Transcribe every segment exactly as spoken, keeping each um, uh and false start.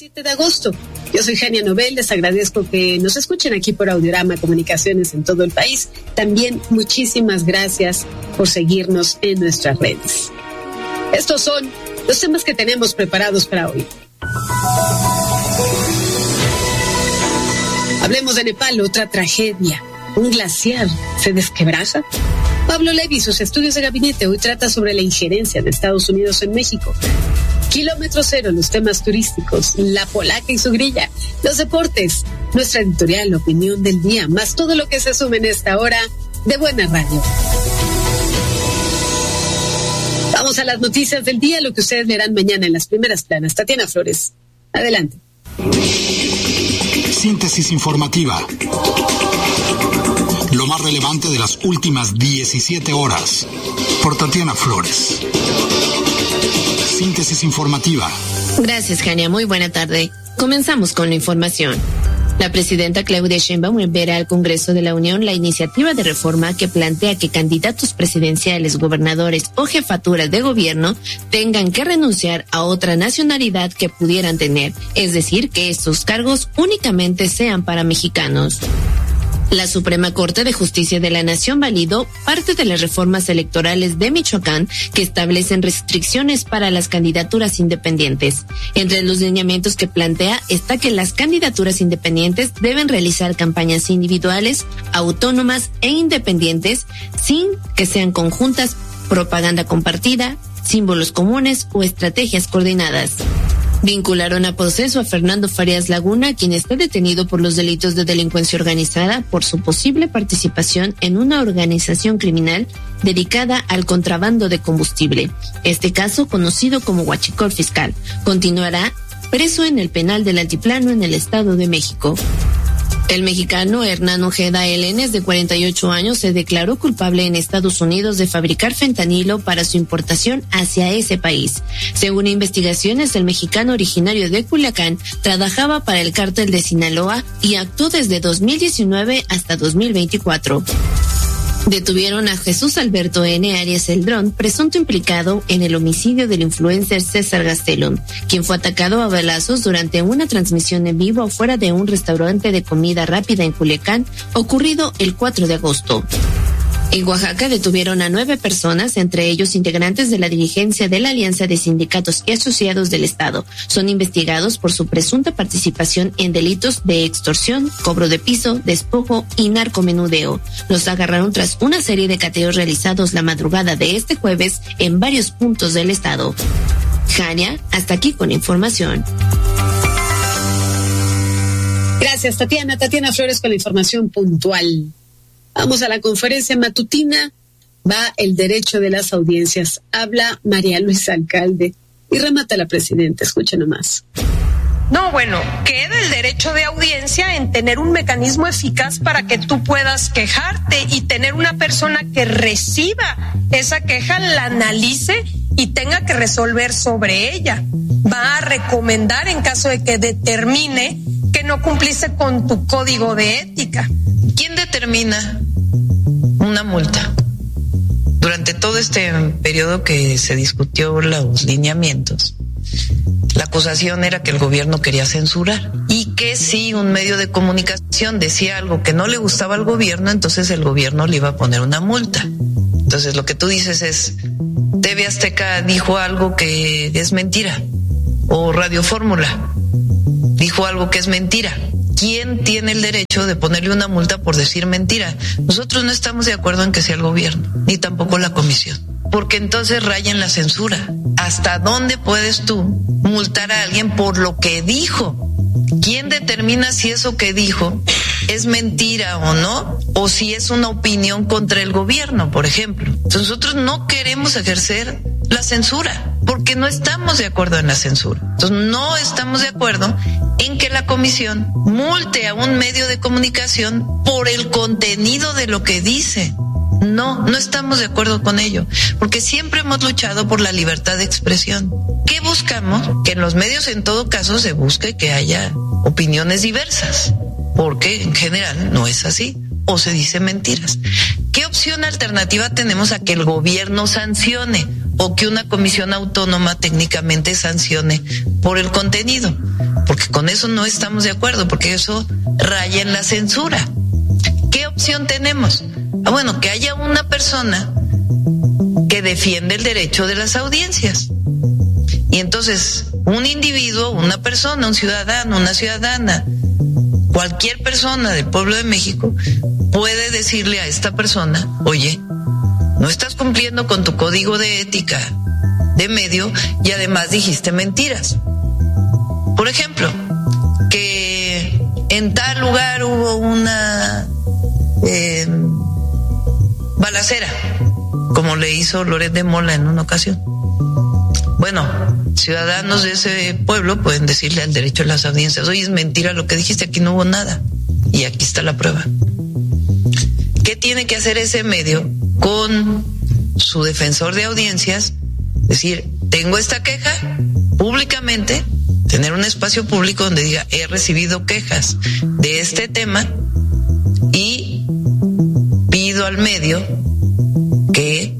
siete de agosto. Yo soy Jania Nobel, les agradezco que nos escuchen aquí por Audiorama Comunicaciones en todo el país. También muchísimas gracias por seguirnos en nuestras redes. Estos son los temas que tenemos preparados para hoy. Hablemos de Nepal, otra tragedia. ¿Un glaciar se desquebraja? Pablo Levy, sus estudios de gabinete, hoy trata sobre la injerencia de Estados Unidos en México. Kilómetro cero, los temas turísticos, la polaca y su grilla, los deportes, nuestra editorial, la opinión del día, más todo lo que se suma en esta hora de Buena Radio. Vamos a las noticias del día, lo que ustedes leerán mañana en las primeras planas. Tatiana Flores, adelante. Síntesis informativa. Lo más relevante de las últimas diecisiete horas. Por Tatiana Flores. Síntesis informativa. Gracias, Jania. Muy buena tarde. Comenzamos con la información. La presidenta Claudia Sheinbaum enviará al Congreso de la Unión la iniciativa de reforma que plantea que candidatos presidenciales, gobernadores o jefaturas de gobierno tengan que renunciar a otra nacionalidad que pudieran tener, es decir, que estos cargos únicamente sean para mexicanos. La Suprema Corte de Justicia de la Nación validó parte de las reformas electorales de Michoacán que establecen restricciones para las candidaturas independientes. Entre los lineamientos que plantea está que las candidaturas independientes deben realizar campañas individuales, autónomas e independientes sin que sean conjuntas, propaganda compartida, símbolos comunes o estrategias coordinadas. Vincularon a proceso a Fernando Farías Laguna, quien está detenido por los delitos de delincuencia organizada por su posible participación en una organización criminal dedicada al contrabando de combustible. Este caso, conocido como huachicol fiscal, continuará preso en el penal del Altiplano en el Estado de México. El mexicano Hernán Ojeda Elenes, de cuarenta y ocho años, se declaró culpable en Estados Unidos de fabricar fentanilo para su importación hacia ese país. Según investigaciones, el mexicano originario de Culiacán trabajaba para el cártel de Sinaloa y actuó desde dos mil diecinueve hasta dos mil veinticuatro. Detuvieron a Jesús Alberto N. Arias Celdrón, presunto implicado en el homicidio del influencer César Gastelum, quien fue atacado a balazos durante una transmisión en vivo afuera de un restaurante de comida rápida en Culiacán, ocurrido el cuatro de agosto. En Oaxaca detuvieron a nueve personas, entre ellos integrantes de la dirigencia de la Alianza de Sindicatos y Asociados del Estado. Son investigados por su presunta participación en delitos de extorsión, cobro de piso, despojo y narcomenudeo. Los agarraron tras una serie de cateos realizados la madrugada de este jueves en varios puntos del estado. Jania, hasta aquí con información. Gracias, Tatiana. Tatiana Flores con la información puntual. Vamos a la conferencia matutina. Va el derecho de las audiencias. Habla María Luisa Alcalde y remata la presidenta. Escucha nomás. No, bueno, queda el derecho de audiencia en tener un mecanismo eficaz para que tú puedas quejarte y tener una persona que reciba esa queja, la analice y tenga que resolver sobre ella. Va a recomendar en caso de que determine que no cumpliste con tu código de ética. ¿Quién determina una multa? Durante todo este periodo que se discutió los lineamientos, la acusación era que el gobierno quería censurar y que si un medio de comunicación decía algo que no le gustaba al gobierno, entonces el gobierno le iba a poner una multa. Entonces lo que tú dices es, T V Azteca dijo algo que es mentira, o Radio Fórmula dijo algo que es mentira. ¿Quién tiene el derecho de ponerle una multa por decir mentira? Nosotros no estamos de acuerdo en que sea el gobierno, ni tampoco la comisión, porque entonces rayan la censura. ¿Hasta dónde puedes tú multar a alguien por lo que dijo? ¿Quién determina si eso que dijo es mentira o no? O si es una opinión contra el gobierno, por ejemplo. Entonces nosotros no queremos ejercer la censura, porque no estamos de acuerdo en la censura. Entonces no estamos de acuerdo en que la comisión multe a un medio de comunicación por el contenido de lo que dice. No, no estamos de acuerdo con ello, porque siempre hemos luchado por la libertad de expresión. ¿Qué buscamos? Que en los medios, en todo caso, se busque que haya opiniones diversas, porque en general no es así, o se dicen mentiras. ¿Qué opción alternativa tenemos a que el gobierno sancione o que una comisión autónoma técnicamente sancione por el contenido? porque con eso no estamos de acuerdo, porque eso raya en la censura. ¿Qué opción tenemos? Ah, bueno, que haya una persona que defiende el derecho de las audiencias. Y entonces, un individuo, una persona, un ciudadano, una ciudadana, cualquier persona del pueblo de México puede decirle a esta persona, oye, no estás cumpliendo con tu código de ética de medio y además dijiste mentiras. Por ejemplo, que en tal lugar hubo una eh, balacera, como le hizo Loret de Mola en una ocasión. Bueno, ciudadanos de ese pueblo pueden decirle al derecho de las audiencias, oye, es mentira lo que dijiste, aquí no hubo nada. Y aquí está la prueba. ¿Qué tiene que hacer ese medio con su defensor de audiencias? Decir, tengo esta queja públicamente, tener un espacio público donde diga, he recibido quejas de este tema y pido al medio que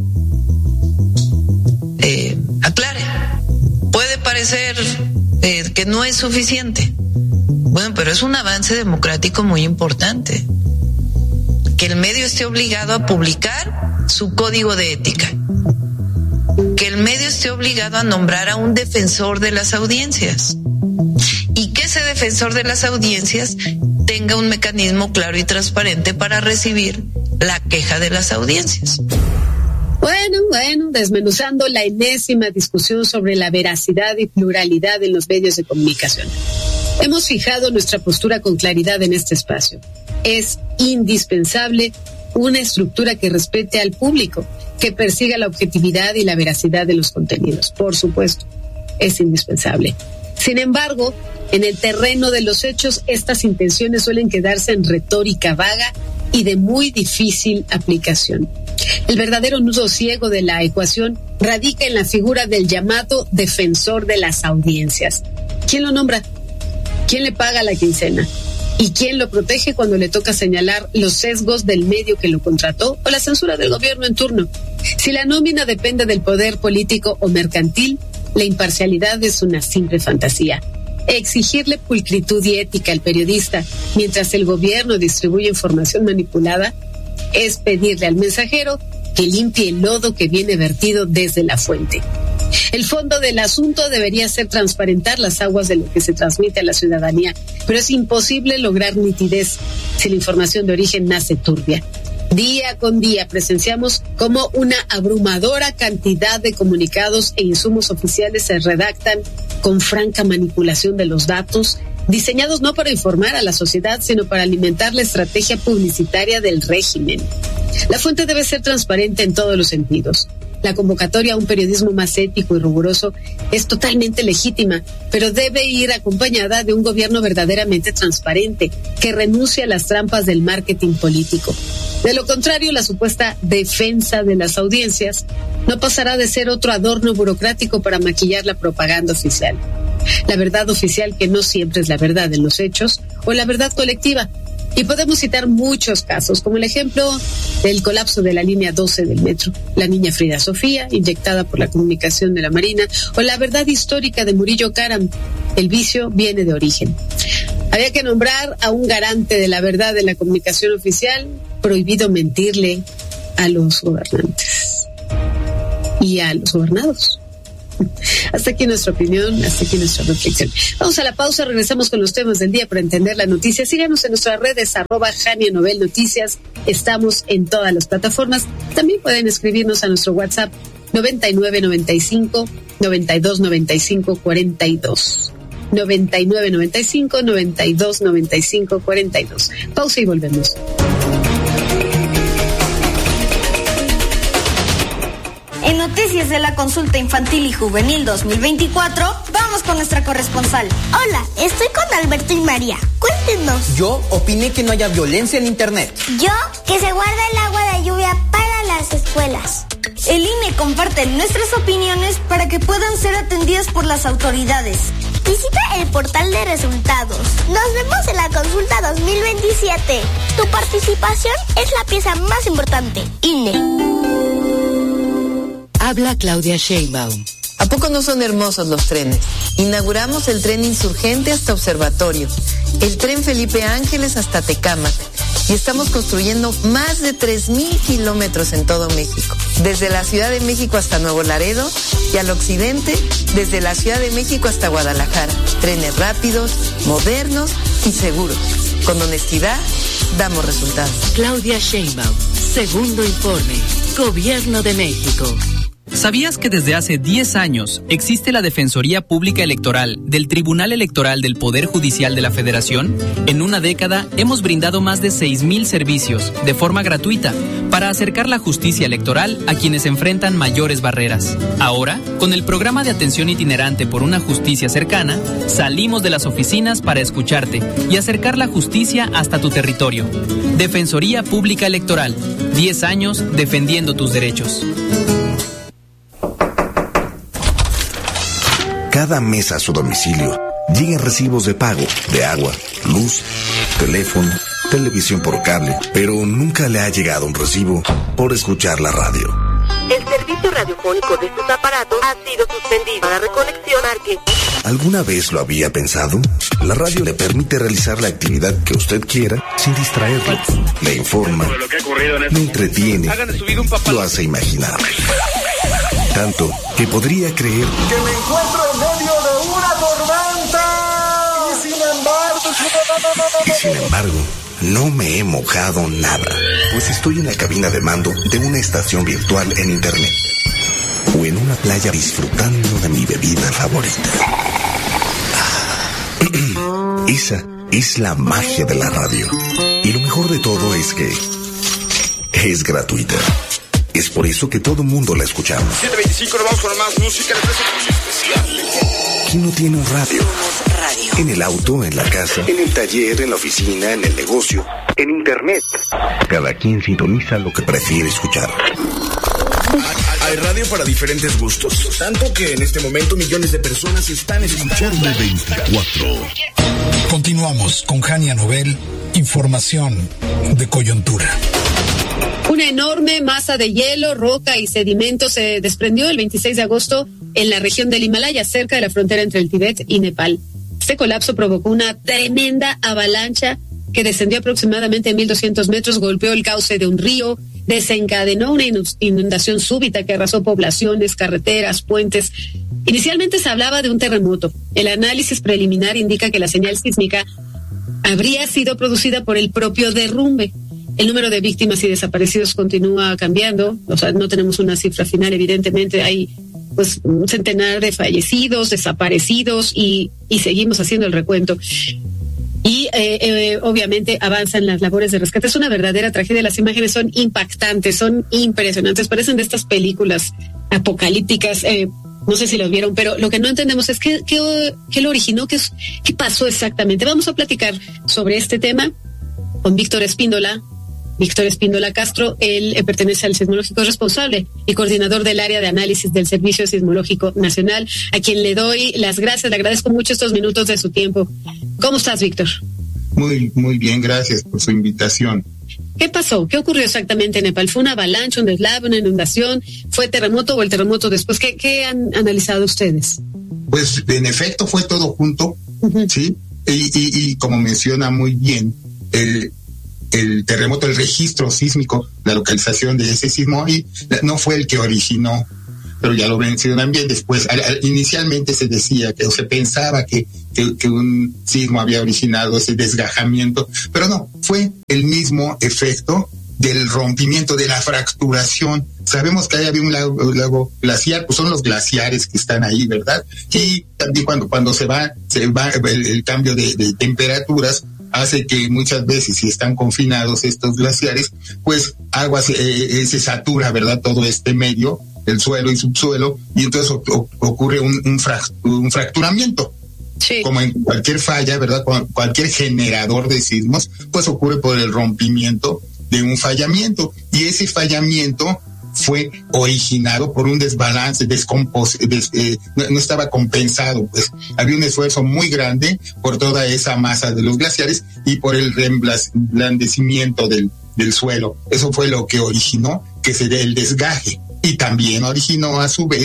eh, aclare. Puede parecer eh, que no es suficiente. Bueno, pero es un avance democrático muy importante. Que el medio esté obligado a publicar su código de ética. Que el medio esté obligado a nombrar a un defensor de las audiencias. Y que ese defensor de las audiencias tenga un mecanismo claro y transparente para recibir la queja de las audiencias. Bueno, bueno, desmenuzando la enésima discusión sobre la veracidad y pluralidad en los medios de comunicación. Hemos fijado nuestra postura con claridad en este espacio. Es indispensable una estructura que respete al público, que persiga la objetividad y la veracidad de los contenidos. Por supuesto, es indispensable. Sin embargo, en el terreno de los hechos, estas intenciones suelen quedarse en retórica vaga y de muy difícil aplicación. El verdadero nudo ciego de la ecuación radica en la figura del llamado defensor de las audiencias. ¿Quién lo nombra? ¿Quién le paga la quincena? ¿Y quién lo protege cuando le toca señalar los sesgos del medio que lo contrató o la censura del gobierno en turno? Si la nómina depende del poder político o mercantil, la imparcialidad es una simple fantasía. Exigirle pulcritud y ética al periodista mientras el gobierno distribuye información manipulada es pedirle al mensajero que limpie el lodo que viene vertido desde la fuente. El fondo del asunto debería ser transparentar las aguas de lo que se transmite a la ciudadanía, pero es imposible lograr nitidez si la información de origen nace turbia. Día con día presenciamos cómo una abrumadora cantidad de comunicados e insumos oficiales se redactan con franca manipulación de los datos, diseñados no para informar a la sociedad, sino para alimentar la estrategia publicitaria del régimen. La fuente debe ser transparente en todos los sentidos. La convocatoria a un periodismo más ético y riguroso es totalmente legítima, pero debe ir acompañada de un gobierno verdaderamente transparente, que renuncie a las trampas del marketing político. De lo contrario, la supuesta defensa de las audiencias no pasará de ser otro adorno burocrático para maquillar la propaganda oficial. La verdad oficial, que no siempre es la verdad en los hechos, o la verdad colectiva. Y podemos citar muchos casos, como el ejemplo del colapso de la línea doce del metro, la niña Frida Sofía, inyectada por la comunicación de la Marina, o la verdad histórica de Murillo Karam, el vicio viene de origen. Había que nombrar a un garante de la verdad de la comunicación oficial, prohibido mentirle a los gobernantes y a los gobernados. Hasta aquí nuestra opinión, hasta aquí nuestra reflexión. Vamos a la pausa, regresamos con los temas del día para entender la noticia. Síganos en nuestras redes, arroba Jania Novel Noticias. Estamos en todas las plataformas. También pueden escribirnos a nuestro WhatsApp noventa y nueve noventa y cinco noventa y dos noventa y cinco cuarenta y dos. noventa y nueve noventa y cinco noventa y dos noventa y cinco cuarenta y dos. Pausa y volvemos. En Noticias de la Consulta Infantil y Juvenil dos mil veinticuatro, vamos con nuestra corresponsal. Hola, estoy con Alberto y María. Cuéntenos. Yo opiné que no haya violencia en Internet. Yo, que se guarda el agua de lluvia para las escuelas. El I N E comparte nuestras opiniones para que puedan ser atendidas por las autoridades. Visita el portal de resultados. Nos vemos en la consulta dos mil veintisiete. Tu participación es la pieza más importante. I N E. Habla Claudia Sheinbaum. ¿A poco no son hermosos los trenes? Inauguramos el tren Insurgente hasta Observatorio, el tren Felipe Ángeles hasta Tecámac, y estamos construyendo más de tres mil kilómetros en todo México, desde la Ciudad de México hasta Nuevo Laredo y al occidente, desde la Ciudad de México hasta Guadalajara. Trenes rápidos, modernos y seguros. Con honestidad, damos resultados. Claudia Sheinbaum, segundo informe, Gobierno de México. ¿Sabías que desde hace diez años existe la Defensoría Pública Electoral del Tribunal Electoral del Poder Judicial de la Federación? En una década hemos brindado más de seis mil servicios de forma gratuita para acercar la justicia electoral a quienes enfrentan mayores barreras. Ahora, con el programa de atención itinerante por una justicia cercana, salimos de las oficinas para escucharte y acercar la justicia hasta tu territorio. Defensoría Pública Electoral, diez años defendiendo tus derechos. Cada mes a su domicilio llegan recibos de pago de agua, luz, teléfono, televisión por cable, pero nunca le ha llegado un recibo por escuchar la radio. El servicio radiofónico de sus aparatos ha sido suspendido. Para reconexión, marque. ¿Alguna vez lo había pensado? La radio le permite realizar la actividad que usted quiera sin distraerlo. Le informa, le entretiene, lo hace imaginar. Tanto que podría creer que me encuentro en medio de una tormenta. Y sin embargo... Y sin embargo, no me he mojado nada, pues estoy en la cabina de mando de una estación virtual en internet. O en una playa disfrutando de mi bebida favorita. Esa es la magia de la radio. Y lo mejor de todo es que es gratuita. Es por eso que todo mundo la escuchamos. siete veinticinco, nos vamos con más música. Le precio muy especial. ¿Quién no tiene un radio? Radio. En el auto, en la casa, en el taller, en la oficina, en el negocio, en internet. Cada quien sintoniza lo que prefiere escuchar. Hay radio para diferentes gustos. Tanto que en este momento millones de personas están escuchando veinticuatro. Continuamos con Jania Nobel. Información de coyuntura. Una enorme masa de hielo, roca y sedimento se desprendió el veintiséis de agosto en la región del Himalaya, cerca de la frontera entre el Tíbet y Nepal. Este colapso provocó una tremenda avalancha que descendió aproximadamente mil doscientos metros, golpeó el cauce de un río, desencadenó una inundación súbita que arrasó poblaciones, carreteras, puentes. Inicialmente se hablaba de un terremoto. El análisis preliminar indica que la señal sísmica habría sido producida por el propio derrumbe. El número de víctimas y desaparecidos continúa cambiando, o sea, no tenemos una cifra final, evidentemente hay pues un centenar de fallecidos, desaparecidos y, y seguimos haciendo el recuento. Y eh, eh, obviamente avanzan las labores de rescate. Es una verdadera tragedia, las imágenes son impactantes, son impresionantes, parecen de estas películas apocalípticas, eh, no sé si lo vieron, pero lo que no entendemos es qué, qué, qué lo originó, qué, qué pasó exactamente. Vamos a platicar sobre este tema con Víctor Espíndola. Víctor Espíndola Castro, él eh, pertenece al Sismológico responsable y coordinador del área de análisis del Servicio Sismológico Nacional, a quien le doy las gracias, le agradezco mucho estos minutos de su tiempo. ¿Cómo estás, Víctor? Muy, muy bien, gracias por su invitación. ¿Qué pasó? ¿Qué ocurrió exactamente en Nepal? ¿Fue una avalancha, un deslave, una inundación? ¿Fue terremoto o el terremoto después? ¿Qué, qué han analizado ustedes? Pues en efecto fue todo junto, uh-huh. ¿sí? Y, y, y como menciona muy bien, el el terremoto, el registro sísmico, la localización de ese sismo y no fue el que originó, pero ya lo mencionan bien. Después, al, al, inicialmente se decía que o se pensaba que, que, que un sismo había originado ese desgajamiento, pero no, fue el mismo efecto del rompimiento, de la fracturación. Sabemos que ahí había un lago, lago glaciar, pues son los glaciares que están ahí, ¿verdad? Y también cuando, cuando se va, se va el, el cambio de, de temperaturas, hace que muchas veces, si están confinados estos glaciares, pues agua se, eh, se satura, ¿verdad? Todo este medio, el suelo y subsuelo, y entonces o, o, ocurre un, un, fract, un fracturamiento. Sí. Como en cualquier falla, ¿verdad? Cualquier generador de sismos, pues ocurre por el rompimiento de un fallamiento. Y ese fallamiento fue originado por un desbalance, descompos, des, eh, no, no estaba compensado, pues había un esfuerzo muy grande por toda esa masa de los glaciares y por el reblandecimiento del, del suelo. Eso fue lo que originó que se dé el desgaje y también originó a su vez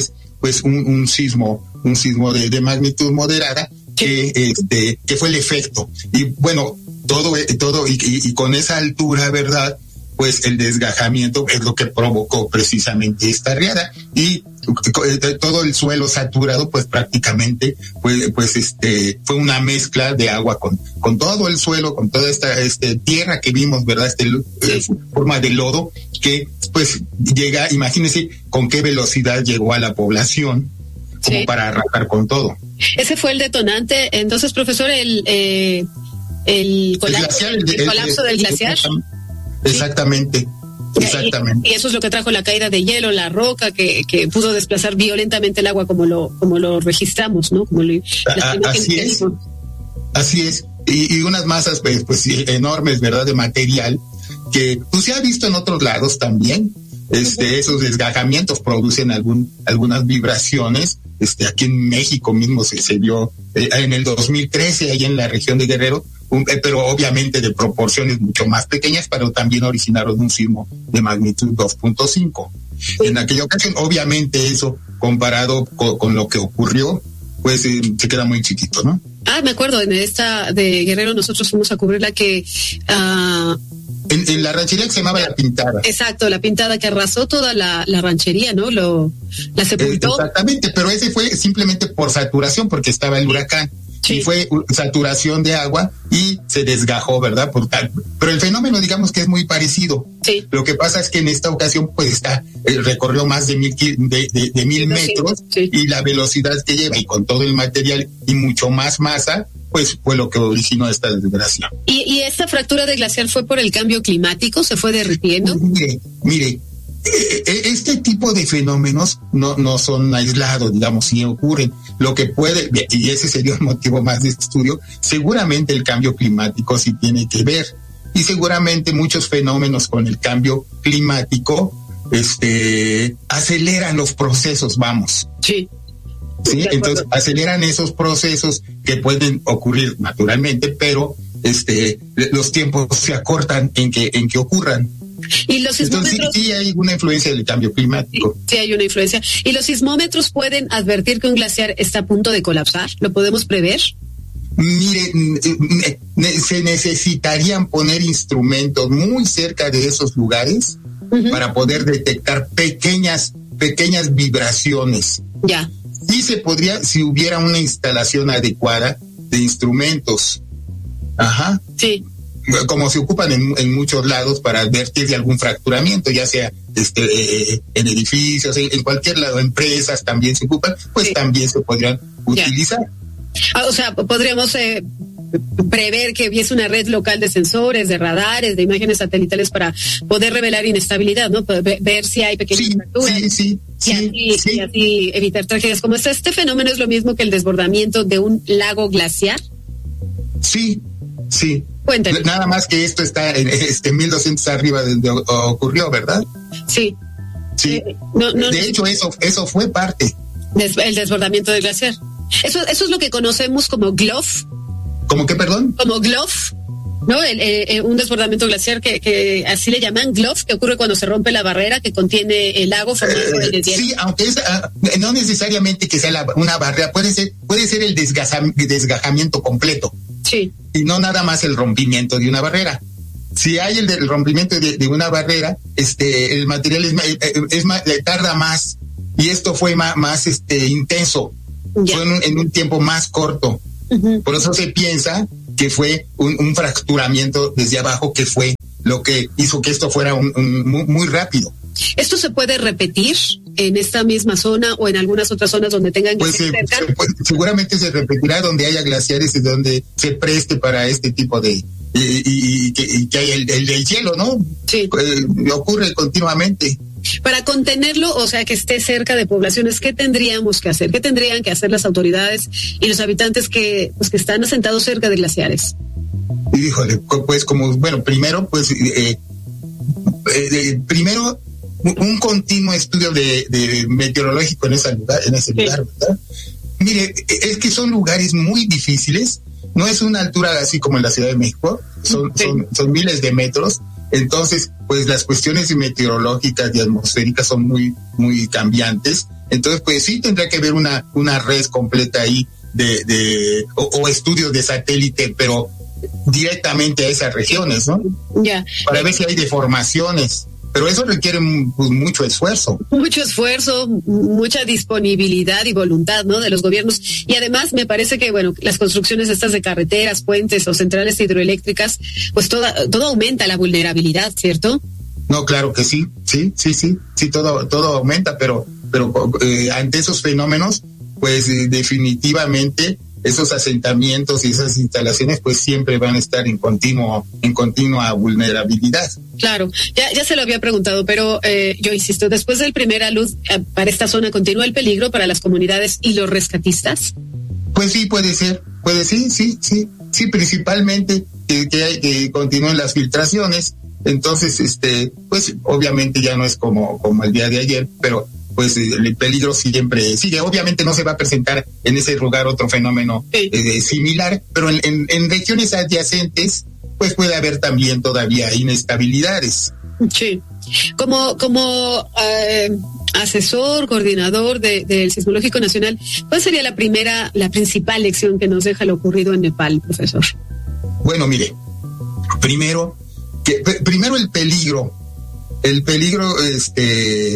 pues un, un sismo, un sismo de, de magnitud moderada que, este, que fue el efecto. Y bueno, todo, todo, y, y, y con esa altura, ¿verdad? Pues el desgajamiento es lo que provocó precisamente esta riada, y todo el suelo saturado, pues prácticamente, pues, pues este, fue una mezcla de agua con, con todo el suelo, con toda esta, este, tierra que vimos, ¿verdad? Este, eh, forma de lodo, que pues llega, imagínense con qué velocidad llegó a la población, como sí, para arrancar con todo. Ese fue el detonante, entonces, profesor, el, eh, el colapso, el, glaciar, el, el, el colapso el, del glaciar. Exactamente. Sí. Exactamente. Y eso es lo que trajo la caída de hielo, la roca que, que pudo desplazar violentamente el agua, como lo como lo registramos, ¿no? Como lo, ah, así es. Así es. Y, y unas masas pues, pues enormes, ¿verdad? De material que pues se ha visto en otros lados también. Este, uh-huh. Esos desgajamientos producen algún algunas vibraciones. Este, aquí en México mismo se, se vio eh, en el dos mil trece, ahí en la región de Guerrero, un, eh, pero obviamente de proporciones mucho más pequeñas, pero también originaron un sismo de magnitud dos punto cinco. Sí. En aquella ocasión, obviamente eso, comparado con, con lo que ocurrió, pues eh, se queda muy chiquito, ¿no? Ah, me acuerdo, en esta de Guerrero nosotros fuimos a cubrir la que... Uh... En, en la ranchería que se llamaba La Pintada. Exacto, La Pintada, que arrasó toda la, la ranchería, ¿no? Lo, la sepultó. Exactamente, pero ese fue simplemente por saturación, porque estaba el huracán. Sí. Y fue saturación de agua y se desgajó, ¿verdad? Por tal. Pero el fenómeno, digamos que es muy parecido. Sí. Lo que pasa es que en esta ocasión, pues está, eh, recorrió más de mil, de, de, de mil metros, sí, y la velocidad que lleva y con todo el material y mucho más masa, pues fue lo que originó esta desgracia. ¿Y, y esta fractura de glaciar fue por el cambio climático? ¿Se fue derritiendo? Mire, mire, este tipo de fenómenos no, no son aislados, digamos, sí ocurren. Lo que puede, y ese sería un motivo más de estudio, seguramente el cambio climático sí tiene que ver. Y seguramente muchos fenómenos con el cambio climático este, aceleran los procesos, vamos. Sí. Sí, entonces aceleran esos procesos que pueden ocurrir naturalmente, pero este los tiempos se acortan en que en que ocurran. Y los sismómetros, entonces sí, sí hay una influencia del cambio climático. Sí, sí hay una influencia. ¿Y los sismómetros pueden advertir que un glaciar está a punto de colapsar? ¿Lo podemos prever? Mire, se necesitarían poner instrumentos muy cerca de esos lugares, uh-huh, para poder detectar pequeñas pequeñas vibraciones. Ya. Sí se podría, si hubiera una instalación adecuada de instrumentos. Ajá. Sí. Como se ocupan en, en muchos lados para advertir de algún fracturamiento, ya sea este eh, en edificios, en, en cualquier lado, empresas también se ocupan, pues sí, también se podrían utilizar. Ah, o sea, podríamos eh, prever que hubiese una red local de sensores, de radares, de imágenes satelitales para poder revelar inestabilidad, ¿no? Ver, ver si hay pequeñas sí, fracturas. Sí, sí, y, sí, así, sí. y así evitar tragedias como esta. ¿Este fenómeno es lo mismo que el desbordamiento de un lago glaciar? Sí, sí. Cuéntame. Nada más que esto está en este mil doscientos arriba de donde ocurrió, ¿verdad? Sí. Sí. Eh, no, no, de no, hecho, eso eso fue parte. Des, el desbordamiento del glaciar. Eso, eso es lo que conocemos como G L O F. ¿Cómo qué, perdón? Como G L O F, ¿no? El, el, un desbordamiento glaciar que, que así le llaman G L O F, que ocurre cuando se rompe la barrera que contiene el lago formado eh, por el deshielo. Sí, aunque es, uh, no necesariamente que sea la, una barrera, puede ser, puede ser el desgaja, desgajamiento completo. Sí. Y no nada más el rompimiento de una barrera. Si hay el, el rompimiento de, de una barrera, este, el material es, es más, tarda más, y esto fue más, más este, intenso. Ya. Fue en un, en un tiempo más corto. Uh-huh. Por eso se piensa que fue un, un fracturamiento desde abajo, que fue lo que hizo que esto fuera un, un, muy, muy rápido. ¿Esto se puede repetir en esta misma zona o en algunas otras zonas donde tengan pues se, se, pues, seguramente se repetirá donde haya glaciares y donde se preste para este tipo de y, y, y, que, y que hay el, el, el hielo, ¿no? Sí. Eh, ocurre continuamente. Para contenerlo, o sea, que esté cerca de poblaciones, ¿qué tendríamos que hacer? ¿Qué tendrían que hacer las autoridades y los habitantes que, pues, que están asentados cerca de glaciares? Y híjole, pues como, bueno, primero, pues, eh, eh, primero, un continuo estudio de, de meteorológico en ese lugar, en ese sí. lugar, ¿verdad? Mire, es que son lugares muy difíciles, no es una altura así como en la Ciudad de México, son, sí. son, son miles de metros. Entonces, pues las cuestiones meteorológicas y atmosféricas son muy, muy cambiantes. Entonces, pues sí tendría que haber una, una red completa ahí de, de o, o estudios de satélite, pero directamente a esas regiones, ¿no? Ya. Para ver si hay deformaciones. Pero eso requiere pues, mucho esfuerzo. Mucho esfuerzo, mucha disponibilidad y voluntad, ¿no? De los gobiernos. Y además me parece que, bueno, las construcciones estas de carreteras, puentes o centrales hidroeléctricas, pues toda, todo aumenta la vulnerabilidad, ¿cierto? No, claro que sí, sí, sí, sí, sí, todo, todo aumenta, pero, pero eh, ante esos fenómenos, pues eh, definitivamente esos asentamientos y esas instalaciones pues siempre van a estar en continuo, en continua vulnerabilidad. Claro, ya, ya se lo había preguntado, pero eh, yo insisto, después del primer alud eh, para esta zona, ¿continúa el peligro para las comunidades y los rescatistas? Pues sí, puede ser, puede sí, sí, sí, sí, principalmente que, que, hay, que continúen las filtraciones. Entonces, este, pues obviamente ya no es como, como el día de ayer, pero pues el peligro siempre sigue. Obviamente no se va a presentar en ese lugar otro fenómeno sí. eh, similar, pero en, en, en regiones adyacentes pues puede haber también todavía inestabilidades. Sí. Como, como eh, asesor, coordinador de, del Sismológico Nacional, ¿cuál sería la primera, la principal lección que nos deja lo ocurrido en Nepal, profesor? Bueno, mire, primero, que, p- primero el peligro, el peligro, este,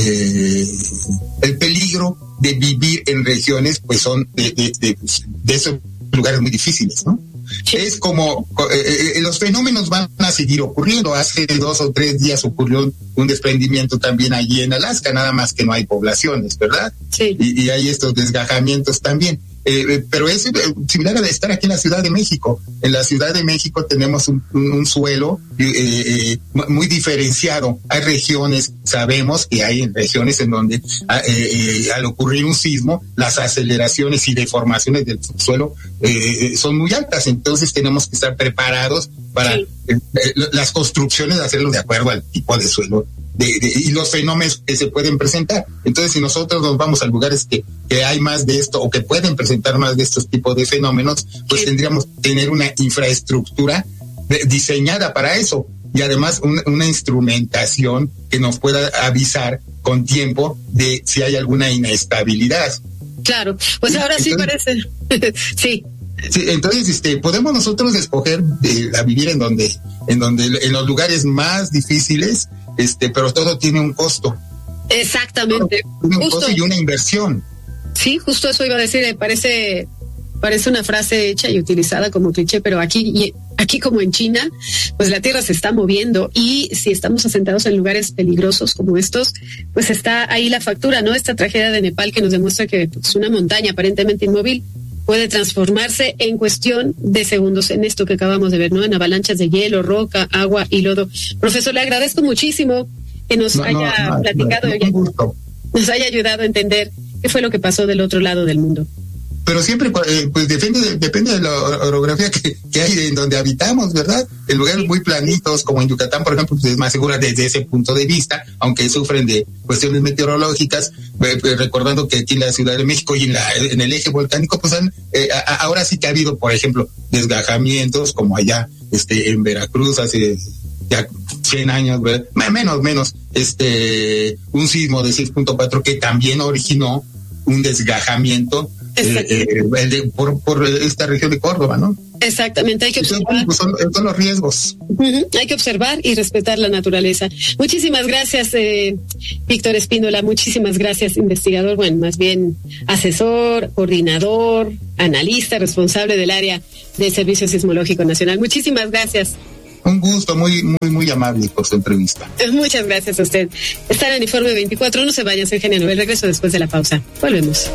Eh, el peligro de vivir en regiones pues son de, de, de, de esos lugares muy difíciles, ¿no? Sí. Es como eh, eh, los fenómenos van a seguir ocurriendo. Hace dos o tres días ocurrió un desprendimiento también allí en Alaska, nada más que no hay poblaciones, ¿verdad? Sí. Y, y hay estos desgajamientos también. Eh, eh, pero es eh, similar a estar aquí en la Ciudad de México. En la Ciudad de México tenemos un, un, un suelo eh, eh, muy diferenciado. Hay regiones, sabemos que hay regiones en donde eh, eh, al ocurrir un sismo, las aceleraciones y deformaciones del suelo eh, son muy altas. Entonces tenemos que estar preparados para sí. eh, eh, las construcciones, hacerlo de acuerdo al tipo de suelo. De, de, y los fenómenos que se pueden presentar. Entonces, si nosotros nos vamos a lugares que, que hay más de esto o que pueden presentar más de estos tipos de fenómenos, pues sí. tendríamos que tener una infraestructura de, diseñada para eso y además un, una instrumentación que nos pueda avisar con tiempo de si hay alguna inestabilidad. Claro, pues ahora sí entonces, parece. Sí. Sí, entonces, este, podemos nosotros escoger de, a vivir en donde, en donde, en los lugares más difíciles, este, pero todo tiene un costo. Exactamente. Todo tiene un justo, costo y una inversión. Sí, justo eso iba a decir. Parece, parece una frase hecha y utilizada como cliché, pero aquí, y aquí como en China, pues la tierra se está moviendo y si estamos asentados en lugares peligrosos como estos, pues está ahí la factura, ¿no? Esta tragedia de Nepal que nos demuestra que pues, una montaña aparentemente inmóvil puede transformarse en cuestión de segundos en esto que acabamos de ver, ¿no? En avalanchas de hielo, roca, agua y lodo. Profesor, le agradezco muchísimo que nos no, haya no, no, platicado no, no, no, nos haya ayudado a entender qué fue lo que pasó del otro lado del mundo. Pero siempre, eh, pues depende de, depende de la orografía que, que hay en donde habitamos, ¿verdad? En lugares muy planitos, como en Yucatán, por ejemplo, pues es más segura desde ese punto de vista, aunque sufren de cuestiones meteorológicas, eh, eh, recordando que aquí en la Ciudad de México y en, la, en el eje volcánico, pues han, eh, a, ahora sí que ha habido, por ejemplo, desgajamientos, como allá este en Veracruz hace ya cien años, ¿verdad? menos, menos, este un sismo de seis punto cuatro que también originó un desgajamiento Eh, eh, de, por, por esta región de Córdoba, ¿no? Exactamente, hay que observar. Son, son, son los riesgos. Uh-huh. Hay que observar y respetar la naturaleza. Muchísimas gracias, eh, Víctor Espíndola, muchísimas gracias, investigador, bueno, más bien asesor, coordinador, analista, responsable del área del Servicio Sismológico Nacional. Muchísimas gracias. Un gusto, muy, muy, muy amable por su entrevista. Muchas gracias a usted. Está en Informe veinticuatro, no se vayan, soy Genia Nobel, regreso después de la pausa. Volvemos.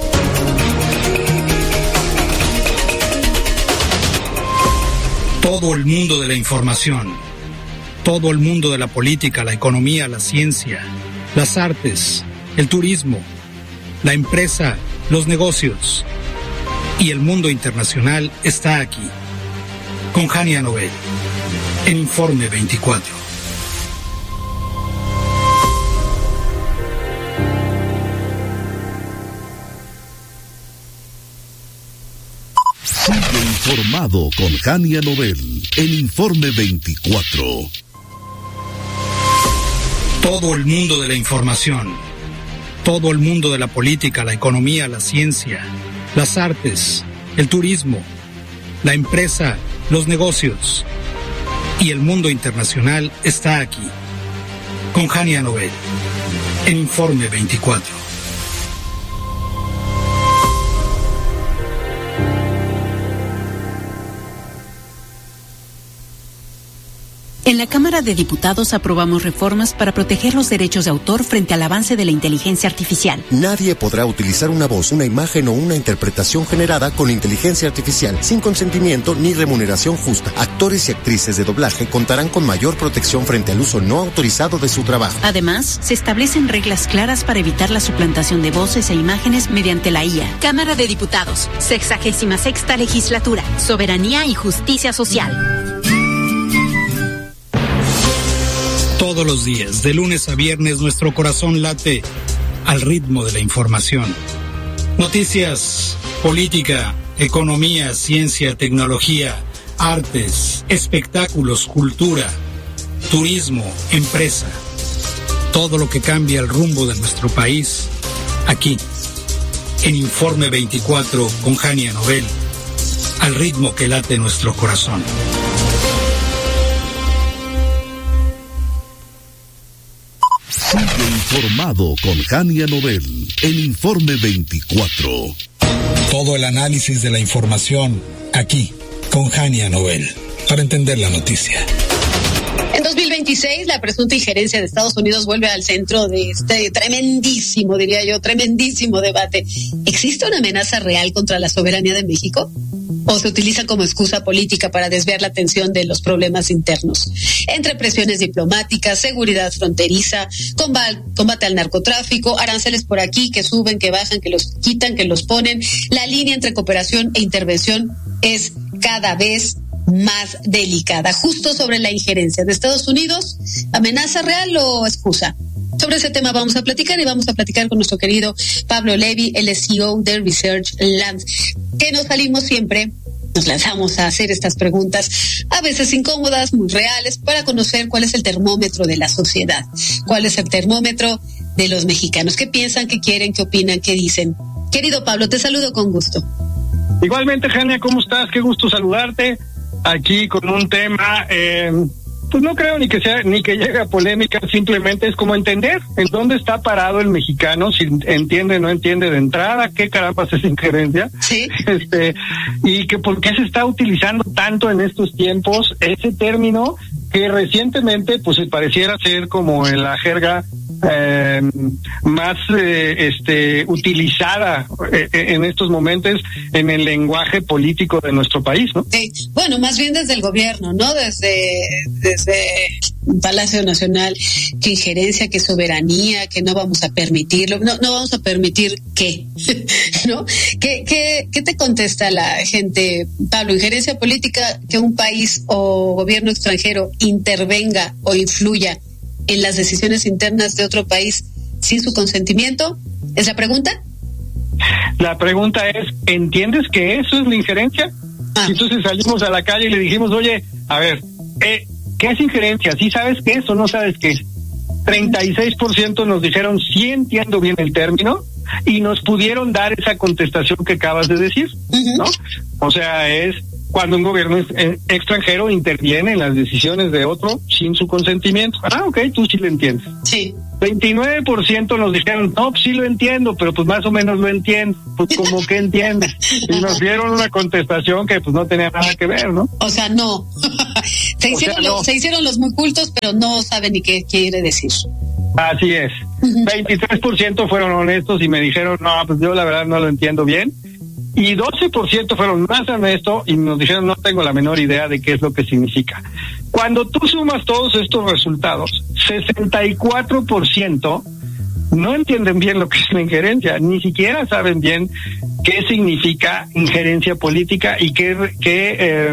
Todo el mundo de la información, todo el mundo de la política, la economía, la ciencia, las artes, el turismo, la empresa, los negocios y el mundo internacional está aquí, con Jania Nobel, en Informe veinticuatro. Informado con Jania Nobel en Informe veinticuatro. Todo el mundo de la información, todo el mundo de la política, la economía, la ciencia, las artes, el turismo, la empresa, los negocios y el mundo internacional está aquí, con Hania Nobel, en Informe veinticuatro. En la Cámara de Diputados aprobamos reformas para proteger los derechos de autor frente al avance de la inteligencia artificial. Nadie podrá utilizar una voz, una imagen o una interpretación generada con inteligencia artificial sin consentimiento ni remuneración justa. Actores y actrices de doblaje contarán con mayor protección frente al uso no autorizado de su trabajo. Además, se establecen reglas claras para evitar la suplantación de voces e imágenes mediante la I A. Cámara de Diputados, sexagésima sexta legislatura, soberanía y justicia social. Todos los días, de lunes a viernes, nuestro corazón late al ritmo de la información. Noticias, política, economía, ciencia, tecnología, artes, espectáculos, cultura, turismo, empresa. Todo lo que cambia el rumbo de nuestro país, aquí, en Informe veinticuatro con Hania Nobel, al ritmo que late nuestro corazón. Sigue informado con Hania Nobel en Informe veinticuatro. Todo el análisis de la información aquí con Hania Nobel para entender la noticia. En dos mil veintiséis, la presunta injerencia de Estados Unidos vuelve al centro de este tremendísimo, diría yo, tremendísimo debate. ¿Existe una amenaza real contra la soberanía de México? ¿O se utiliza como excusa política para desviar la atención de los problemas internos? Entre presiones diplomáticas, seguridad fronteriza, combate, combate al narcotráfico, aranceles por aquí que suben, que bajan, que los quitan, que los ponen, la línea entre cooperación e intervención es cada vez más delicada. Justo sobre la injerencia de Estados Unidos, ¿amenaza real o excusa? Sobre ese tema vamos a platicar y vamos a platicar con nuestro querido Pablo Levy, el C E O de Research Labs, que nos salimos siempre, nos lanzamos a hacer estas preguntas, a veces incómodas, muy reales, para conocer cuál es el termómetro de la sociedad, cuál es el termómetro de los mexicanos, qué piensan, qué quieren, qué opinan, qué dicen. Querido Pablo, te saludo con gusto. Igualmente, Hania, ¿cómo estás? Qué gusto saludarte aquí con un tema, eh, pues no creo ni que sea, ni que llegue a polémica, simplemente es como entender en dónde está parado el mexicano, si entiende, no entiende de entrada, qué caramba es injerencia, sí. este, y que por qué se está utilizando tanto en estos tiempos ese término que recientemente pues se pareciera ser como en la jerga eh, más eh, este utilizada eh, en estos momentos en el lenguaje político de nuestro país, ¿no? Sí. Bueno, más bien desde el gobierno, ¿no? Desde desde Palacio Nacional, que injerencia, que soberanía, que no vamos a permitirlo, no no vamos a permitir qué, ¿no? ¿Qué qué qué te contesta la gente, Pablo? Injerencia política, que un país o gobierno extranjero intervenga o influya en las decisiones internas de otro país sin su consentimiento, ¿es la pregunta? La pregunta es, ¿entiendes que eso es la injerencia? Ah. Entonces salimos a la calle y le dijimos, oye, a ver, eh, ¿qué es injerencia? ¿Sí sabes qué es o no sabes qué es? treinta y seis por ciento nos dijeron, sí entiendo bien el término, y nos pudieron dar esa contestación que acabas de decir, uh-huh. ¿no? O sea, es cuando un gobierno extranjero interviene en las decisiones de otro sin su consentimiento. Ah, ok, tú sí lo entiendes. Sí. veintinueve por ciento nos dijeron, no, pues sí lo entiendo, pero pues más o menos lo entiendo. Pues como que entiendes. Y nos dieron una contestación que pues no tenía nada que ver, ¿no? O sea, no. se, hicieron o sea, no. Los, se hicieron los muy cultos, pero no saben ni qué quiere decir. Así es. Uh-huh. veintitrés por ciento fueron honestos y me dijeron, no, pues yo la verdad no lo entiendo bien. Y doce por ciento fueron más honestos y nos dijeron, no tengo la menor idea de qué es lo que significa. Cuando tú sumas todos estos resultados, sesenta y cuatro por ciento no entienden bien lo que es la injerencia, ni siquiera saben bien qué significa injerencia política y qué, qué eh,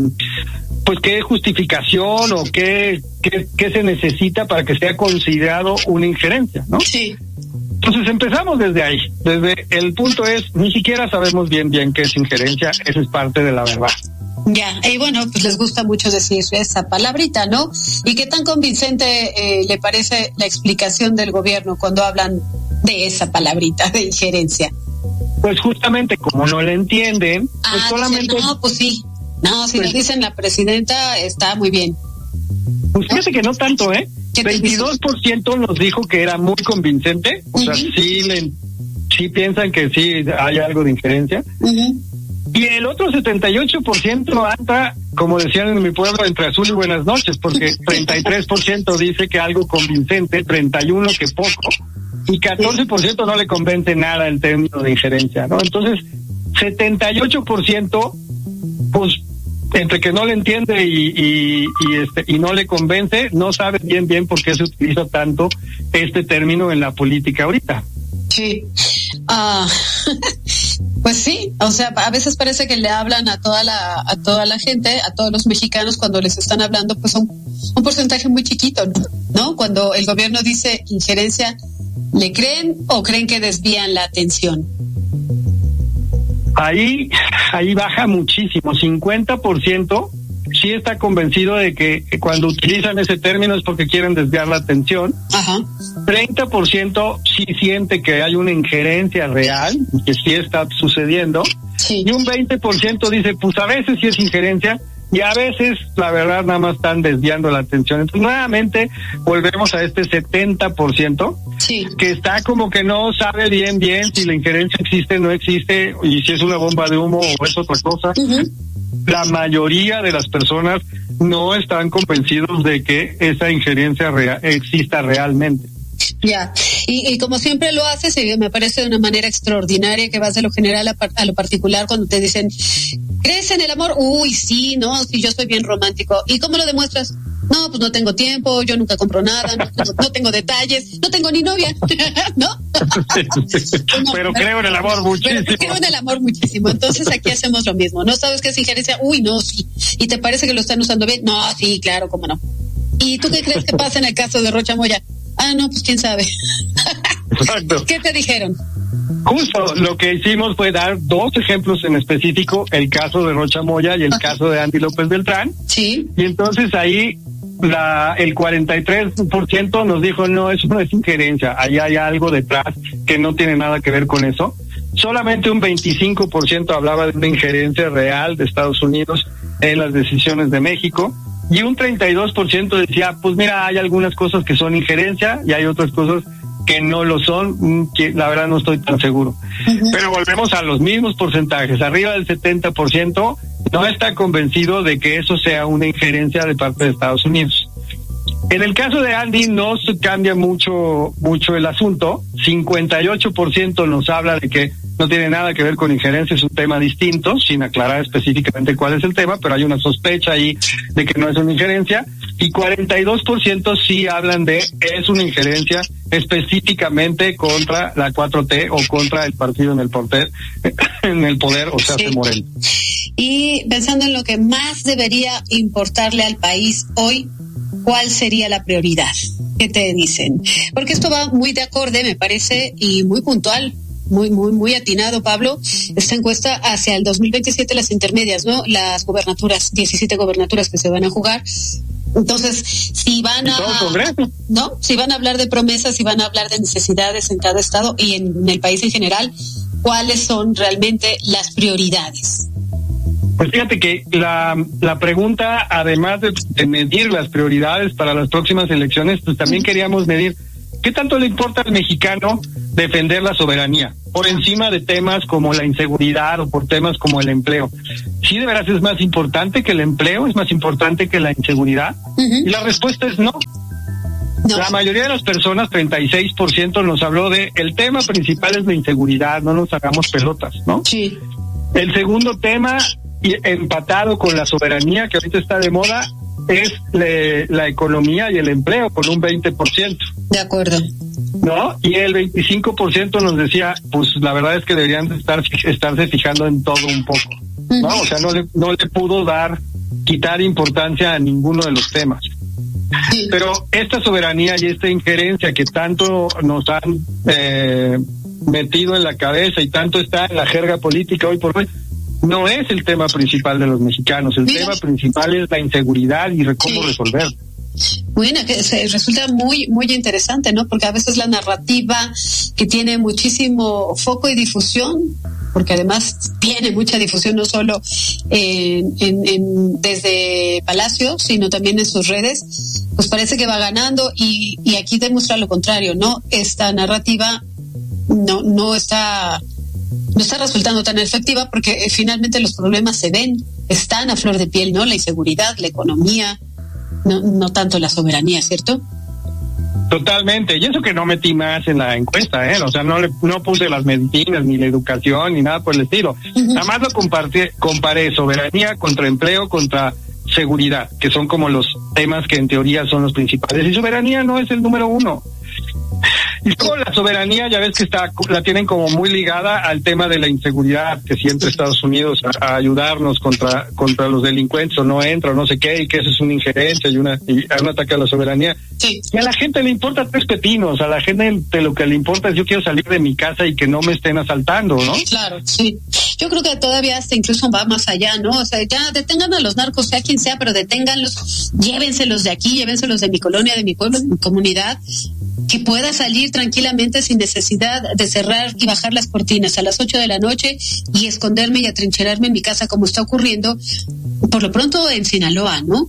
pues qué justificación o qué, qué, qué se necesita para que sea considerado una injerencia, ¿no? Sí. Entonces empezamos desde ahí, desde el punto es, ni siquiera sabemos bien bien qué es injerencia, eso es parte de la verdad. Ya, y bueno, pues les gusta mucho decir esa palabrita, ¿no? ¿Y qué tan convincente eh, le parece la explicación del gobierno cuando hablan de esa palabrita de injerencia? Pues justamente como no le entienden, ah, pues solamente... Dicen, no, pues sí. No, si pues, le dicen la presidenta, está muy bien. Pues fíjate que no tanto, ¿eh? veintidós por ciento nos dijo que era muy convincente, o uh-huh. sea, sí, le, sí piensan que sí hay algo de injerencia. Uh-huh. Y el otro setenta y ocho por ciento anda, como decían en mi pueblo, entre azul y buenas noches, porque treinta y tres por ciento dice que algo convincente, treinta y uno por ciento que poco, y catorce por ciento no le convence nada el término de injerencia, ¿no? Entonces, setenta y ocho por ciento, pues, entre que no le entiende y, y, y este y no le convence, no sabe bien bien por qué se utiliza tanto este término en la política ahorita. Sí. Ah, pues sí, o sea, a veces parece que le hablan a toda la a toda la gente, a todos los mexicanos cuando les están hablando, pues son un porcentaje muy chiquito, ¿no? Cuando el gobierno dice injerencia, ¿le creen o creen que desvían la atención? Ahí, ahí baja muchísimo, cincuenta por ciento sí está convencido de que cuando utilizan ese término es porque quieren desviar la atención. Ajá. treinta por ciento sí siente que hay una injerencia real, que sí está sucediendo. Sí. Y un veinte por ciento dice, pues a veces sí es injerencia, y a veces, la verdad, nada más están desviando la atención. Entonces, nuevamente, volvemos a este setenta por ciento, sí, que está como que no sabe bien, bien si la injerencia existe o no existe, y si es una bomba de humo o es otra cosa. Uh-huh. La mayoría de las personas no están convencidos de que esa injerencia rea- exista realmente. Ya, y, y como siempre lo haces, y me parece de una manera extraordinaria que vas de lo general a, par- a lo particular cuando te dicen, ¿crees en el amor? Uy, sí, no, sí, yo soy bien romántico. ¿Y cómo lo demuestras? No, pues no tengo tiempo, yo nunca compro nada, no, no, no tengo detalles, no tengo ni novia, ¿no? no pero creo en el amor muchísimo. Pero creo en el amor muchísimo. Entonces aquí hacemos lo mismo. ¿No sabes qué es injerencia? Uy, no, sí. ¿Y te parece que lo están usando bien? No, sí, claro, cómo no. ¿Y tú qué crees que pasa en el caso de Rocha Moya? Ah, no, pues quién sabe. Exacto. ¿Qué te dijeron? Justo lo que hicimos fue dar dos ejemplos en específico, el caso de Rocha Moya y el okay. caso de Andy López Beltrán. Sí. Y entonces ahí la el cuarenta y tres por ciento nos dijo, no, eso no es injerencia, ahí hay algo detrás que no tiene nada que ver con eso. Solamente un veinticinco por ciento hablaba de una injerencia real de Estados Unidos en las decisiones de México. Y un treinta y dos por ciento decía, pues mira, hay algunas cosas que son injerencia y hay otras cosas que no lo son, que la verdad no estoy tan seguro. Uh-huh. Pero volvemos a los mismos porcentajes, arriba del setenta por ciento no está convencido de que eso sea una injerencia de parte de Estados Unidos. En el caso de Andy no se cambia mucho mucho el asunto, cincuenta y ocho por ciento nos habla de que no tiene nada que ver con injerencia, es un tema distinto, sin aclarar específicamente cuál es el tema, pero hay una sospecha ahí de que no es una injerencia, y cuarenta y dos por ciento sí hablan de es una injerencia específicamente contra la cuatro T o contra el partido en el poder, en el poder, o sea, sí. Moreno. Y pensando en lo que más debería importarle al país hoy, ¿cuál sería la prioridad? ¿Qué te dicen? Porque esto va muy de acorde, me parece, y muy puntual. Muy, muy, muy atinado, Pablo, esta encuesta hacia el dos mil veintisiete, las intermedias, ¿no? Las gobernaturas, diecisiete gobernaturas que se van a jugar. Entonces, si van a, ¿no? Si van a hablar de promesas, si van a hablar de necesidades en cada estado y en, en el país en general, ¿cuáles son realmente las prioridades? Pues fíjate que la, la pregunta, además de, de medir las prioridades para las próximas elecciones, pues también queríamos medir ¿qué tanto le importa al mexicano defender la soberanía por encima de temas como la inseguridad o por temas como el empleo? ¿Sí de veras es más importante que el empleo? ¿Es más importante que la inseguridad? Uh-huh. Y la respuesta es no. no. La mayoría de las personas, treinta y seis por ciento, nos habló de el tema principal es la inseguridad, no nos hagamos pelotas, ¿no? Sí. El segundo tema, empatado con la soberanía, que ahorita está de moda, es le, la economía y el empleo, con un veinte por ciento. De acuerdo. ¿No? Y el veinticinco por ciento nos decía, pues la verdad es que deberían estar estarse fijando en todo un poco, ¿no? Uh-huh. O sea, no le, no le pudo dar, quitar importancia a ninguno de los temas. Sí. Pero esta soberanía y esta injerencia que tanto nos han eh, metido en la cabeza y tanto está en la jerga política hoy por hoy, no es el tema principal de los mexicanos. El Mira. tema principal es la inseguridad y cómo sí. resolverlo. Bueno, que se resulta muy, muy interesante, ¿no? Porque a veces la narrativa que tiene muchísimo foco y difusión, porque además tiene mucha difusión no solo en, en, en, desde Palacio, sino también en sus redes, pues parece que va ganando y, y aquí demuestra lo contrario, ¿no? Esta narrativa no, no está, no está resultando tan efectiva porque eh, finalmente los problemas se ven, están a flor de piel, ¿no? La inseguridad, la economía, no, no tanto la soberanía, ¿cierto? Totalmente, y eso que no metí más en la encuesta, ¿eh? O sea, no le, no puse las medicinas, ni la educación, ni nada por el estilo. Uh-huh. Nada más lo compartí, comparé soberanía contra empleo, contra seguridad, que son como los temas que en teoría son los principales. Y soberanía no es el número uno. Y luego la soberanía, ya ves que está, la tienen como muy ligada al tema de la inseguridad, que siempre Estados Unidos a, a ayudarnos contra contra los delincuentes, o no entra, o no sé qué, y que eso es una injerencia y, una, y un ataque a la soberanía. Sí. Y a la gente le importa tres pepinos, a la gente de lo que le importa es yo quiero salir de mi casa y que no me estén asaltando, ¿no? Claro, sí. Yo creo que todavía hasta incluso va más allá, ¿no? O sea, ya detengan a los narcos, sea quien sea, pero deténganlos, llévenselos de aquí, llévenselos de mi colonia, de mi pueblo, de mi comunidad, que pueda salir tranquilamente sin necesidad de cerrar y bajar las cortinas a las ocho de la noche y esconderme y atrincherarme en mi casa como está ocurriendo por lo pronto en Sinaloa, ¿no?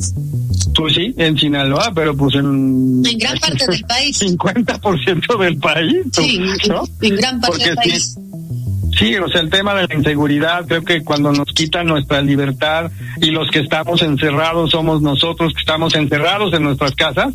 Pues sí, en Sinaloa, pero pues en... En gran parte del país. cincuenta por ciento del país. Sí, ¿no? en, en gran parte Porque del país. Sí, sí, o sea, el tema de la inseguridad, creo que cuando nos quitan nuestra libertad y los que estamos encerrados somos nosotros que estamos encerrados en nuestras casas,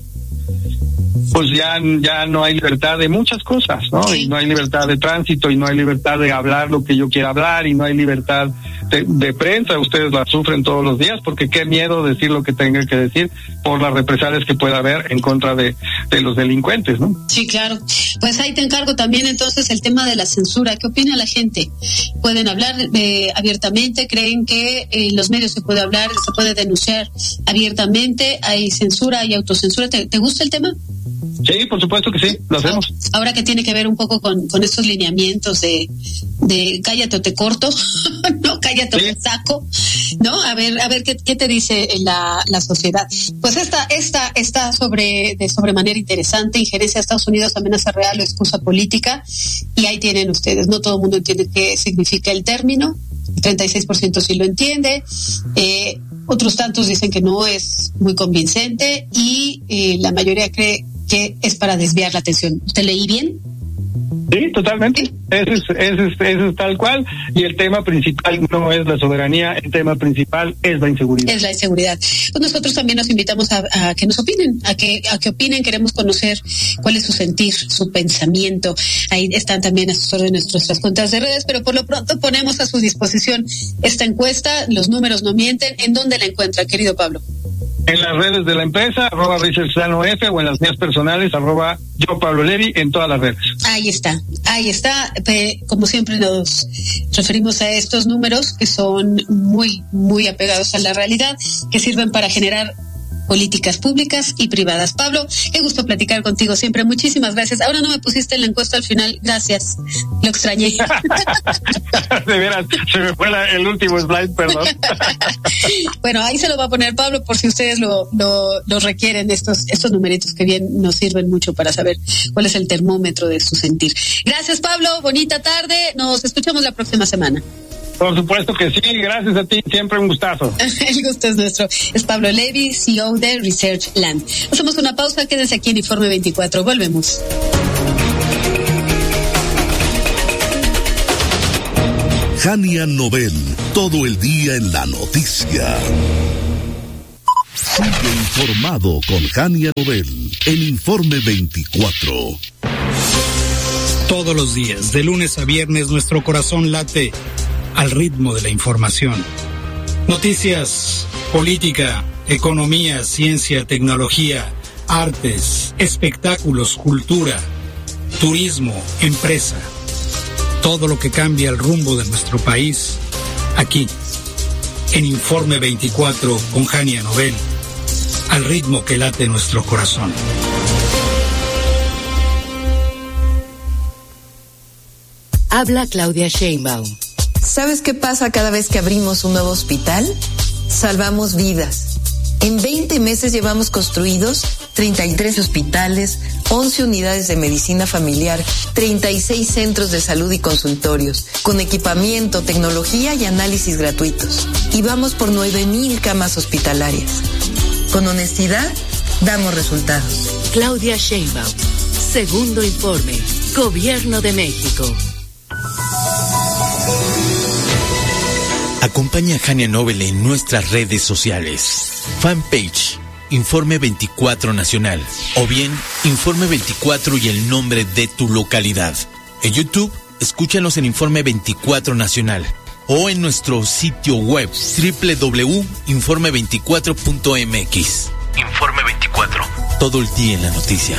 pues ya, ya no hay libertad de muchas cosas, ¿no? Sí. Y no hay libertad de tránsito, y no hay libertad de hablar lo que yo quiera hablar, y no hay libertad de, de prensa. Ustedes la sufren todos los días, porque qué miedo decir lo que tenga que decir por las represalias que pueda haber en contra de, de los delincuentes, ¿no? Sí, claro. Pues ahí te encargo también entonces el tema de la censura. ¿Qué opina la gente? ¿Pueden hablar eh, abiertamente? ¿Creen que en los medios se puede hablar, se puede denunciar abiertamente? ¿Hay censura, hay autocensura? ¿Te, te gusta el tema? Sí, por supuesto que sí, lo hacemos. Ahora que tiene que ver un poco con, con estos lineamientos de, de cállate o te corto, no, cállate sí. o te saco, ¿no? A ver, a ver qué, qué te dice la, la sociedad. Pues esta, esta, está sobre, de sobremanera interesante, injerencia de Estados Unidos, amenaza real o excusa política, y ahí tienen ustedes, no todo el mundo entiende qué significa el término, el treinta y seis por ciento sí lo entiende, eh, otros tantos dicen que no es muy convincente, y eh, la mayoría cree que es para desviar la atención. ¿Te leí bien? Sí, totalmente. ¿Sí? Eso es, eso es, eso es tal cual. Y el tema principal no es la soberanía, el tema principal es la inseguridad. Es la inseguridad. Pues nosotros también nos invitamos a, a que nos opinen, a que, a que opinen. Queremos conocer cuál es su sentir, su pensamiento. Ahí están también a sus órdenes nuestras cuentas de redes, pero por lo pronto ponemos a su disposición esta encuesta. Los números no mienten. ¿En dónde la encuentra, querido Pablo? En las redes de la empresa, arroba Richard Sano F, o en las mías personales, arroba yo Pablo Levi, en todas las redes. Ahí está, ahí está. Como siempre nos referimos a estos números que son muy, muy apegados a la realidad, que sirven para generar políticas públicas y privadas. Pablo, qué gusto platicar contigo siempre. Muchísimas gracias. Ahora no me pusiste en la encuesta al final. Gracias. Lo extrañé. De veras, se me fue la, el último slide, perdón. Bueno, ahí se lo va a poner Pablo por si ustedes lo, lo, lo requieren, estos, estos numeritos que bien nos sirven mucho para saber cuál es el termómetro de su sentir. Gracias, Pablo. Bonita tarde. Nos escuchamos la próxima semana. Por supuesto que sí, gracias a ti, siempre un gustazo. El gusto es nuestro. Es Pablo Levi, C E O de Research Land. Hacemos una pausa, quédense aquí en Informe veinticuatro, volvemos. Jania Nobel, todo el día en la noticia. Sigue informado con Jania Nobel en Informe veinticuatro. Todos los días, de lunes a viernes, nuestro corazón late al ritmo de la información. Noticias, política, economía, ciencia, tecnología, artes, espectáculos, cultura, turismo, empresa. Todo lo que cambia el rumbo de nuestro país, aquí, en Informe veinticuatro con Jania Nobel, al ritmo que late nuestro corazón. Habla Claudia Sheinbaum. ¿Sabes qué pasa cada vez que abrimos un nuevo hospital? Salvamos vidas. En veinte meses llevamos construidos treinta y tres hospitales, once unidades de medicina familiar, treinta y seis centros de salud y consultorios, con equipamiento, tecnología y análisis gratuitos. Y vamos por nueve mil camas hospitalarias. Con honestidad, damos resultados. Claudia Sheinbaum, segundo informe, Gobierno de México. Acompaña a Hania Nobel en nuestras redes sociales. Fanpage, Informe veinticuatro Nacional. O bien, Informe veinticuatro y el nombre de tu localidad. En YouTube, escúchanos en Informe veinticuatro Nacional. O en nuestro sitio web, doble u doble u doble u punto informe veinticuatro punto m x. Informe veinticuatro. Todo el día en la noticia.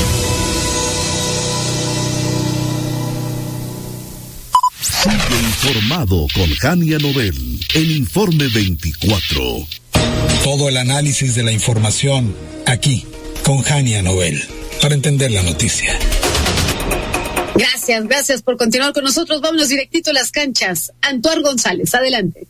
Sigue informado con Hania Nobel en Informe veinticuatro. Todo el análisis de la información aquí con Hania Nobel para entender la noticia. Gracias, gracias por continuar con nosotros. Vámonos directito a las canchas. Antoine González, adelante.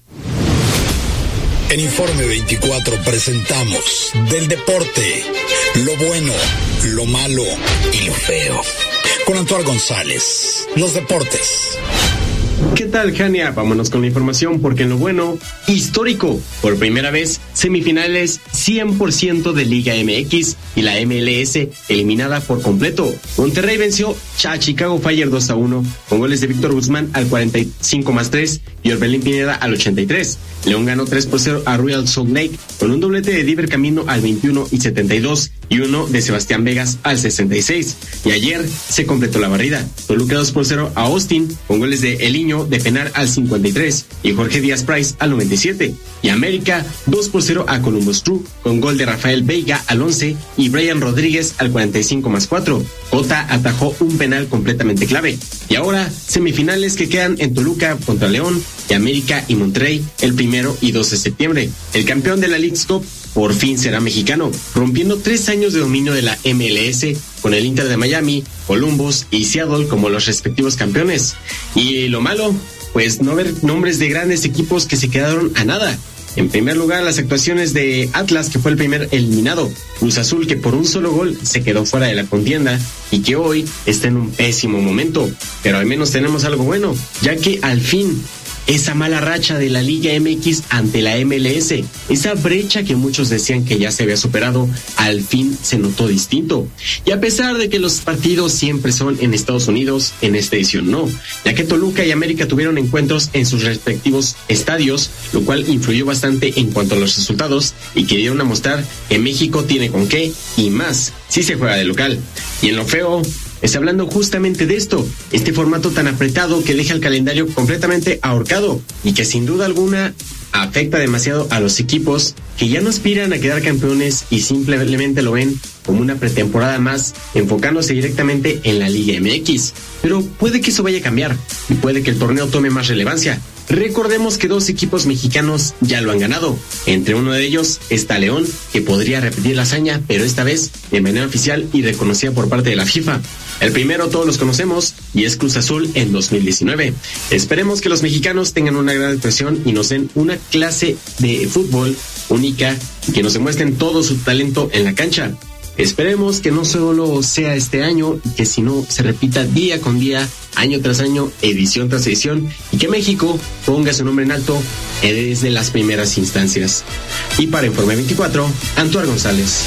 En Informe veinticuatro presentamos del deporte, lo bueno, lo malo y lo feo. Con Antoine González, los deportes. ¿Qué tal, Hania? Vámonos con la información porque en lo bueno, histórico, por primera vez, semifinales cien por ciento de Liga M X y la M L S eliminada por completo. Monterrey venció a Chicago Fire dos a uno con goles de Víctor Guzmán al cuarenta y cinco más tres y Orbelín Pineda al ochenta y tres. León ganó tres por cero a Real Salt Lake con un doblete de Diver Camino al veintiuno y setenta y dos y uno de Sebastián Vegas al sesenta y seis. Y ayer se completó la barrida. Toluca dos por cero a Austin con goles de Eliño de penal al cincuenta y tres y Jorge Díaz Price al noventa y siete. Y América dos por cero a Columbus Crew con gol de Rafael Veiga al once y Brian Rodríguez al cuarenta y cinco más cuatro. Cota atajó un penal completamente clave. Y ahora, semifinales que quedan en Toluca contra León y América y Monterrey el primero y dos de septiembre. El campeón de la Leagues Cup por fin será mexicano, rompiendo tres años de dominio de la M L S con el Inter de Miami, Columbus y Seattle como los respectivos campeones. Y lo malo, pues no ver nombres de grandes equipos que se quedaron a nada. En primer lugar, las actuaciones de Atlas, que fue el primer eliminado. Cruz Azul, que por un solo gol se quedó fuera de la contienda y que hoy está en un pésimo momento. Pero al menos tenemos algo bueno, ya que al fin esa mala racha de la Liga M X ante la M L S, esa brecha que muchos decían que ya se había superado, al fin se notó distinto. Y a pesar de que los partidos siempre son en Estados Unidos, en esta edición no, ya que Toluca y América tuvieron encuentros en sus respectivos estadios, lo cual influyó bastante en cuanto a los resultados y que dieron a mostrar que México tiene con qué y más si se juega de local. Y en lo feo, está hablando justamente de esto, este formato tan apretado que deja el calendario completamente ahorcado y que sin duda alguna afecta demasiado a los equipos que ya no aspiran a quedar campeones y simplemente lo ven como una pretemporada más, enfocándose directamente en la Liga M X. Pero puede que eso vaya a cambiar y puede que el torneo tome más relevancia. Recordemos que dos equipos mexicanos ya lo han ganado. Entre uno de ellos está León, que podría repetir la hazaña, pero esta vez de manera oficial y reconocida por parte de la FIFA. El primero todos los conocemos y es Cruz Azul en dos mil diecinueve. Esperemos que los mexicanos tengan una gran actuación y nos den una clase de fútbol única y que nos demuestren todo su talento en la cancha. Esperemos que no solo sea este año y que si no se repita día con día, año tras año, edición tras edición y que México ponga su nombre en alto desde las primeras instancias. Y para Informe veinticuatro, Antoine González.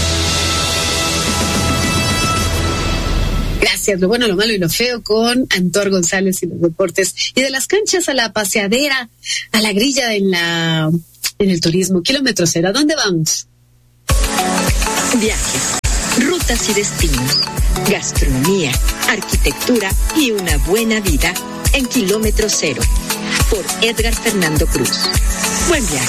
Gracias, lo bueno, lo malo y lo feo con Antoine González y los deportes. Y de las canchas a la paseadera, a la grilla en la en el turismo, kilómetro cero, ¿a dónde vamos? Viajes, rutas y destinos, gastronomía, arquitectura y una buena vida en Kilómetro Cero, por Edgar Fernando Cruz. Buen viaje.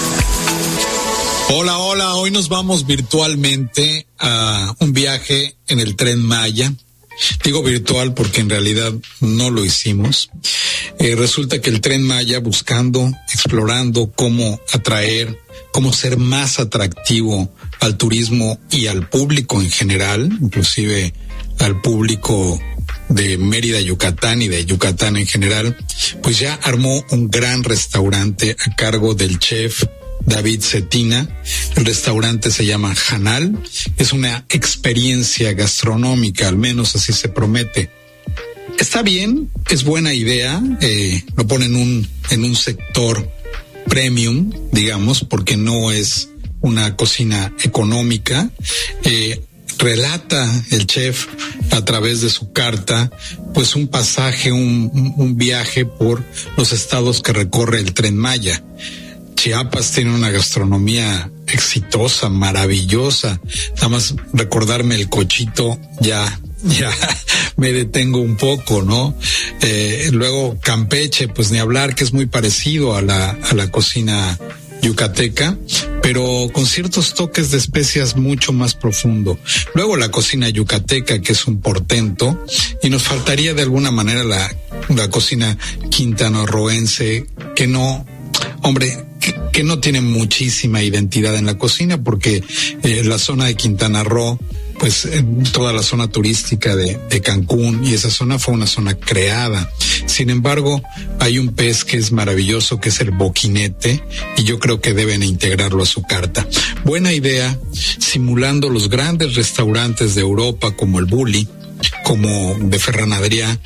Hola, hola, hoy nos vamos virtualmente a un viaje en el Tren Maya. Digo virtual porque en realidad no lo hicimos. Eh, resulta que el Tren Maya, buscando, explorando cómo atraer, cómo ser más atractivo al turismo y al público en general, inclusive al público de Mérida, Yucatán y de Yucatán en general, pues ya armó un gran restaurante a cargo del chef David Cetina. El restaurante se llama Hanal. Es una experiencia gastronómica, al menos así se promete. Está bien, es buena idea, eh, lo ponen un, en un sector premium, digamos, porque no es una cocina económica. Eh, relata el chef a través de su carta, pues un pasaje, un, un, un viaje por los estados que recorre el Tren Maya. Chiapas tiene una gastronomía exitosa, maravillosa. Nada más recordarme el cochito, ya, ya me detengo un poco, ¿no? Eh, luego Campeche, pues ni hablar, que es muy parecido a la, a la cocina yucateca, pero con ciertos toques de especias mucho más profundo. Luego la cocina yucateca, que es un portento, y nos faltaría de alguna manera la, la cocina quintanarroense, que no, hombre, que, que no tiene muchísima identidad en la cocina, porque eh, la zona de Quintana Roo, pues en toda la zona turística de, de Cancún, y esa zona fue una zona creada. Sin embargo, hay un pez que es maravilloso, que es el boquinete, y yo creo que deben integrarlo a su carta. Buena idea, simulando los grandes restaurantes de Europa, como el Bulli, como de Ferran Adrià,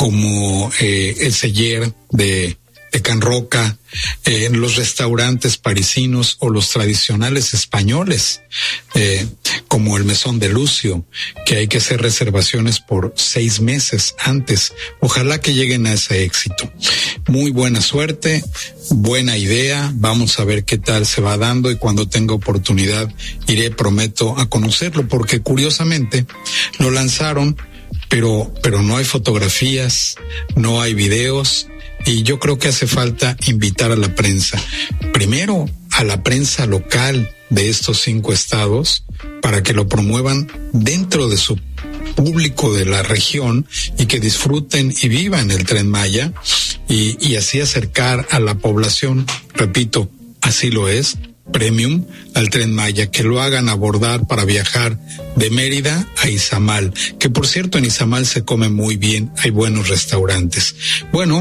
como eh, el Celler de de Can Roca, eh, los restaurantes parisinos o los tradicionales españoles, eh, como el Mesón de Lucio, que hay que hacer reservaciones por seis meses antes. Ojalá que lleguen a ese éxito. Muy buena suerte, buena idea, vamos a ver qué tal se va dando, y cuando tenga oportunidad iré, prometo, a conocerlo, porque curiosamente lo lanzaron, pero, pero no hay fotografías, no hay videos. Y yo creo que hace falta invitar a la prensa, primero a la prensa local de estos cinco estados, para que lo promuevan dentro de su público de la región y que disfruten y vivan el Tren Maya, y, y así acercar a la población, repito, así lo es, premium, al Tren Maya, que lo hagan abordar para viajar de Mérida a Izamal, que por cierto en Izamal se come muy bien, hay buenos restaurantes. Bueno,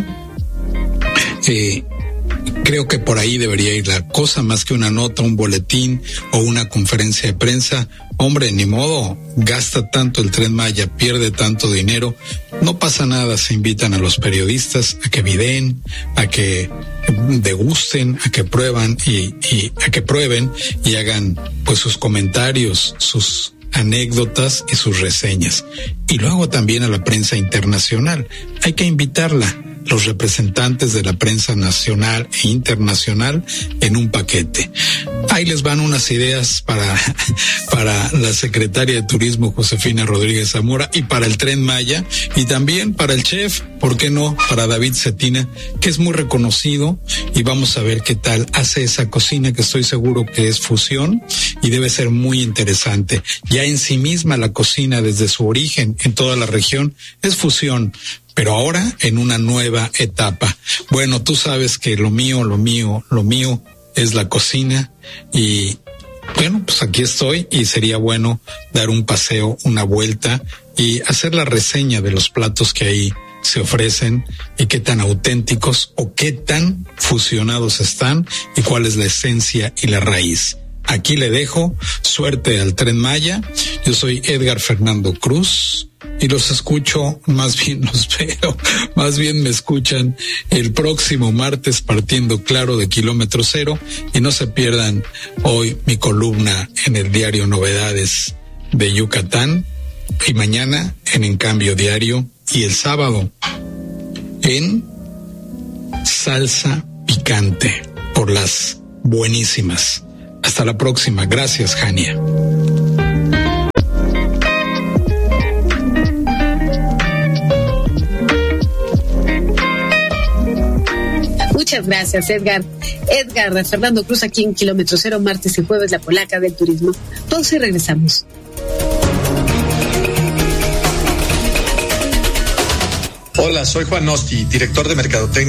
Eh, creo que por ahí debería ir la cosa, más que una nota, un boletín o una conferencia de prensa. Hombre, ni modo, gasta tanto el Tren Maya, pierde tanto dinero, no pasa nada, se invitan a los periodistas a que videen, a que degusten, a que prueban y, y a que prueben y hagan pues sus comentarios, sus anécdotas y sus reseñas. Y luego también a la prensa internacional, hay que invitarla, los representantes de la prensa nacional e internacional, en un paquete. Ahí les van unas ideas para, para la secretaria de Turismo, Josefina Rodríguez Zamora, y para el Tren Maya, y también para el chef, ¿por qué no?, para David Cetina, que es muy reconocido, y vamos a ver qué tal hace esa cocina, que estoy seguro que es fusión y debe ser muy interesante. Ya en sí misma la cocina, desde su origen en toda la región, es fusión, pero ahora en una nueva etapa. Bueno, tú sabes que lo mío, lo mío, lo mío es la cocina, y bueno, pues aquí estoy, y sería bueno dar un paseo, una vuelta y hacer la reseña de los platos que ahí se ofrecen, y qué tan auténticos o qué tan fusionados están, y cuál es la esencia y la raíz. Aquí le dejo, suerte al Tren Maya. Yo soy Edgar Fernando Cruz y los escucho, más bien los veo, más bien me escuchan el próximo martes, partiendo claro de Kilómetro Cero, y no se pierdan hoy mi columna en el diario Novedades de Yucatán, y mañana en En Cambio Diario, y el sábado en Salsa Picante por las buenísimas. Hasta la próxima. Gracias, Jania. Muchas gracias, Edgar. Edgar Fernando Cruz, aquí en Kilómetro Cero, martes y jueves, la polaca del turismo. Pausa y regresamos. Hola, soy Juan Nosti, director de Mercadotecnia